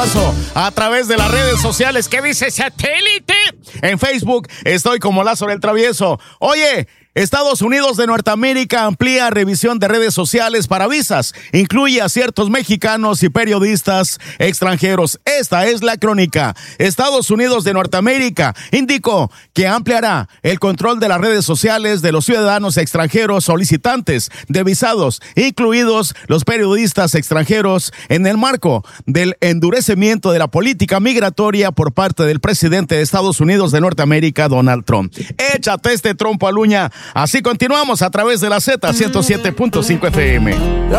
A través de las redes sociales. ¿Qué dice satélite? En Facebook estoy como Lázaro el Travieso. Oye, Estados Unidos de Norteamérica amplía revisión de redes sociales para visas. Incluye a ciertos mexicanos y periodistas extranjeros. Esta es la crónica. Estados Unidos de Norteamérica indicó que ampliará el control de las redes sociales de los ciudadanos extranjeros solicitantes de visados, incluidos los periodistas extranjeros, en el marco del endurecimiento de la política migratoria por parte del presidente de Estados Unidos de Norteamérica, Donald Trump. Échate este trompo a luña. Así continuamos a través de la Z 107.5 FM.